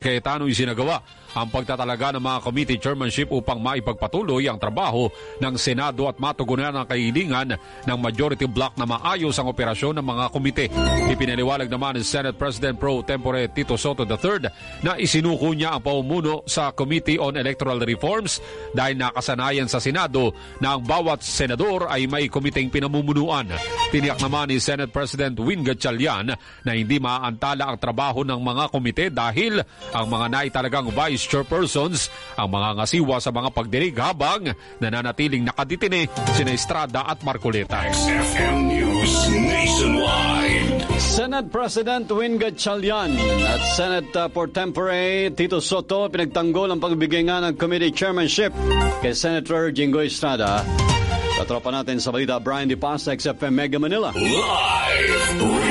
Cayetano isinagawa ang pagtatalaga ng mga committee chairmanship upang maipagpatuloy ang trabaho ng Senado at matugunan ang kahilingan ng majority bloc na maayos ang operasyon ng mga komite. Ipinaliwalag naman ni Senate President Pro Tempore Tito Soto III na isinuko niya ang paumuno sa Committee on Electoral Reforms dahil nakasanayan sa Senado na ang bawat senador ay may komiteng pinamumunuan. Tiniyak naman ni Senate President Win Gatchalian na hindi maaantala ang trabaho ng mga komite dahil ang mga naitalagang vice chairpersons ang mga ngasiwa sa mga pagdinig habang nananatiling nakaditine sina Estrada at Marcoleta. XFM News Nationwide. Senate President Win Gatchalian at Senate Pro Tempore Tito Soto pinagtanggol ang pagbigay nga ng committee chairmanship kay Senator Jinggoy Estrada. Katropa natin sa balita, Brian Di Paz, XFM Mega Manila. Live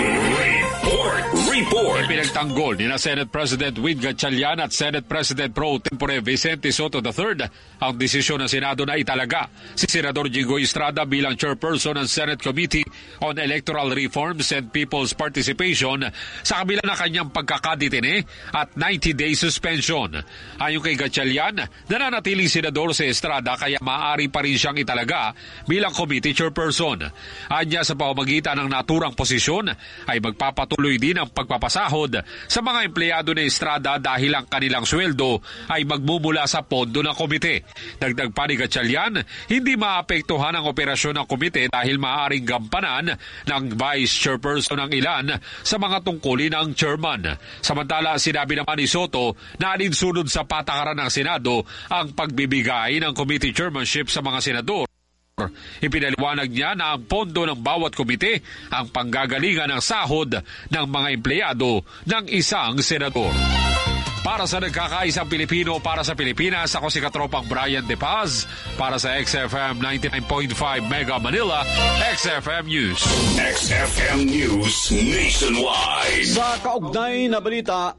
report. Pinagtanggol ni na Senate President Win Gatchalian at Senate President Pro Tempore Vicente Soto III ang desisyon ng Senado na italaga si Senador Jinggoy Estrada bilang chairperson ng Senate Committee on Electoral Reforms and People's Participation sa kabila na kanyang pagkakaditine at 90-day suspension. Ayon kay Gatchalian, nananatiling senador si Estrada kaya maaari pa rin siyang italaga bilang committee chairperson. Anya sa pamamagitan ng naturang posisyon ay magpapatuloy din ang pagpapasahod sa mga empleyado ni Estrada dahil ang kanilang sweldo ay magmumula sa pondo ng komite. Dagdag pa ni Gatchalian, hindi maapektuhan ang operasyon ng komite dahil maaaring gampanan ng vice chairperson ng ilan sa mga tungkulin ng chairman. Samantala, sinabi naman ni Soto na alinsunod sa patakaran ng Senado ang pagbibigay ng committee chairmanship sa mga senador. Ipinaliwanag niya na ang pondo ng bawat komite ang panggagalingan ng sahod ng mga empleyado ng isang senador. Para sa nagkakaisang Pilipino, para sa Pilipinas, ako si Katropang Brian De Paz para sa XFM 99.5 Mega Manila, XFM News. XFM News Nationwide. Sa kaugnay na balita,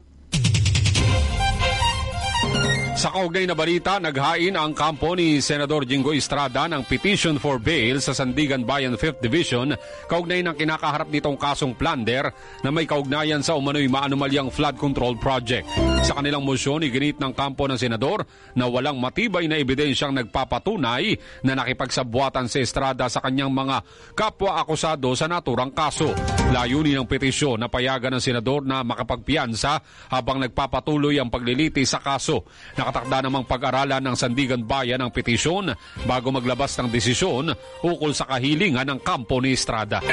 naghain ang kampo ni Senador Jinggoy Estrada ng petition for bail sa Sandigan Bayan 5th Division kaugnay ng kinakaharap nitong kasong plunder na may kaugnayan sa umano'y maanumalyang flood control project. Sa kanilang motion, iginit ng kampo ng senador na walang matibay na ebidensyang nagpapatunay na nakipagsabwatan si Estrada sa kanyang mga kapwa-akusado sa naturang kaso. Layunin ng petisyon na payagan ng senador na makapagpiyansa habang nagpapatuloy ang paglilitis sa kaso. Nakatakda namang pag-aralan ng Sandigan Bayan ang petisyon bago maglabas ng desisyon ukol sa kahilingan ng kampo ni Estrada.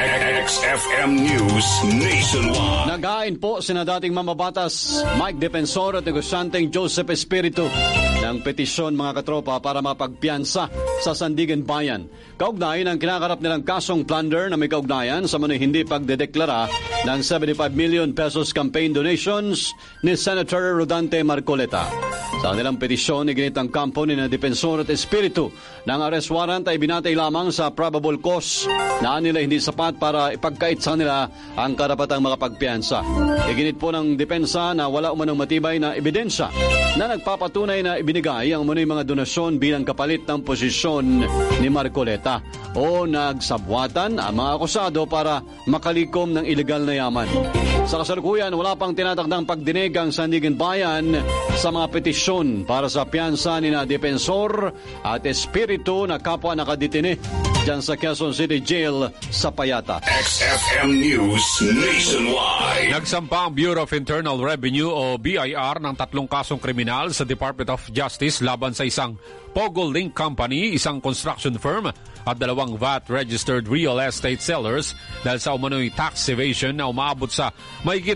XFM News Nationwide. naghain po sina dating mamabatas Mike Defensor at negosyanteng Joseph Espiritu ng petisyon, mga katropa, para mapagpiyansa sa Sandigan Bayan. Kaugnay ng kinakarap nilang kasong plunder na may kaugnayan sa manoy hindi pagdedeklara ng 75 million pesos campaign donations ni Senator Rodante Marcoleta. Sa kanilang petisyon, iginit ang kampo ni na Defensor at Espiritu ng arrest warrant ay binatay lamang sa probable cause na nila hindi sapat para ipagkait sa nila ang karapatang makapagpiyansa. Iginit po ng depensa na wala umanong matibay na ebidensya na nagpapatunay na ibinigay ang umano'y mga donasyon bilang kapalit ng posisyon ni Marcoleta o nagsabwatan ang mga akusado para makalikom ng ilegal na yaman. Sa kasalukuyan, wala pang tinatakdang pagdinig ang Sandigan Bayan sa mga petisyon para sa piyansa ni na Defensor at Espiritu na kapwa nakaditine dyan sa Quezon City Jail sa Payata. XFM News Nationwide. Nagsampa ang Bureau of Internal Revenue o BIR ng 3 kasong kriminal sa Department of Justice laban sa isang Pogo Link Company, isang construction firm at 2 VAT-registered real estate sellers dahil sa umano'y tax evasion na umabot sa mahigit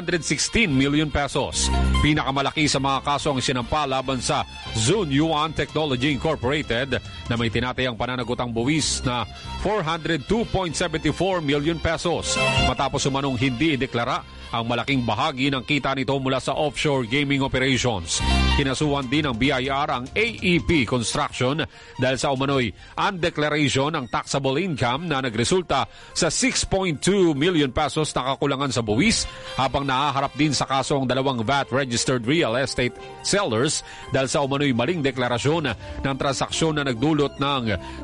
416 million pesos. Pinakamalaki sa mga kaso ang sinampa laban sa Zun Yuan Technology Incorporated na may tinatayang pananagutang buwis na 402.74 million pesos matapos umanong hindi ideklara ang malaking bahagi ng kita nito mula sa offshore gaming operations. Kinasuhan din ng BIR ang AEP Construction dahil sa umano'y undeclaration ng taxable income na nagresulta sa 6.2 million pesos na kakulangan sa buwis, habang nahaharap din sa kaso ang 2 VAT-registered real estate sellers dahil sa umano'y maling deklarasyon ng transaksyon na nagdulot ng